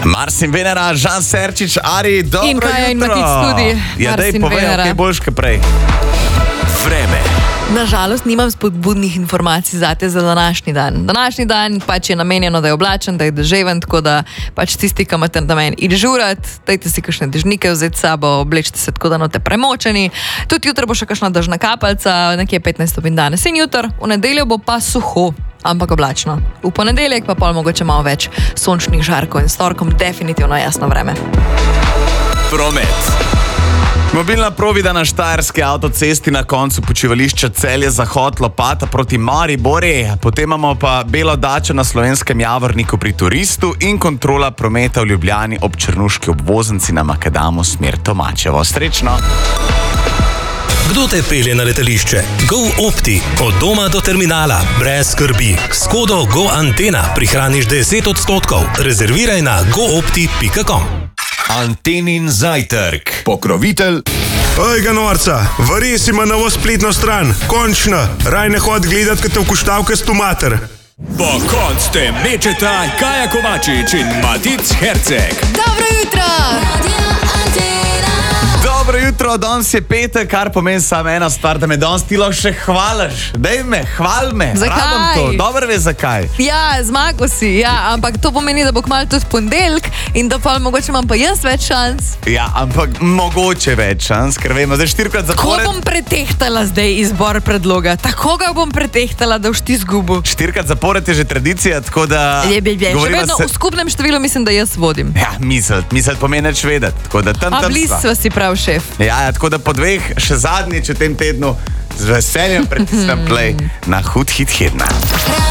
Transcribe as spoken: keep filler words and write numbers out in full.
Marcin Venera, Žan Serčič, Ari, dobro in kaj, jutro. In Matic tudi. Ja, daj povej, kaj boš kaj prej. Vreme. Nažalost, nimam spodbudnih informacij zate za današnji dan. Današnji dan pač je namenjeno, da je oblačen, da je deževen, tako da pač tisti, ki imate namen iti žurat, dajte si kakšne dežnike vzeti s sabo, oblečite se tako, da note premočeni. Tudi jutro bo še kakšna dežna kapalca, nekje petnajst stopinj danes in jutro, v nedeljo bo pa suho, ampak oblačno. V ponedeljek pa pol mogoče malo več sončnih žarkov in s torkom definitivno jasno vreme. Promet. Mobilna provida na štajerski avtocesti na koncu počivališča Celje Zahod Lopata proti Maribori, potem imamo pa belo dačo na Slovenskem Javorniku pri Turistu in kontrola prometa v Ljubljani ob Črnuški obvoznici na Makadamu smer Tomačevo. Srečno! Kdo te pelje na letališče? Go Opti. Od doma do terminala. Brez skrbi. S kodo Go Antena prihraniš deset odstotkov. Rezerviraj na go opti pika com. Antenin zajtrk. Pokrovitelj. Ojga norca, vares ima novo spletno stran. Končno, raj ne hod gledat, kad te v kuštavke s tomater. Po konc te mečeta Kaja Kovačič in Matic Herceg. Dobro jutro! Dobro jutro, danes je petek, kar pomeni samo ena stvar, da me danes ti lahko še hvališ. Dej me, hval me. Zakaj? Rabam to, dobro ve zakaj. Ja, zmagal si, ja, ampak to pomeni, da bo kmalu tudi ponedeljek in da pa mogoče imam pa jaz več šans. Ja, ampak mogoče več šans, ker vemo, zdaj štirikrat Ko zapored. bom pretehtala zdaj izbor predloga? Tako ga bom pretehtala, da boš ti zgubil. Štirikrat zapored je že tradicija, tako da... Je, je, je. Še govoriva vedno se- v skupnem številu mislim, da jaz vodim. Ja, misel, misel pomeni več vedeti, tako da tam A tam bliz sva. sva si prav, šef. Ja, ja, tako da po dveh, še zadnjič v tem tednu, z veseljem pritisnem play na hud hit hedna.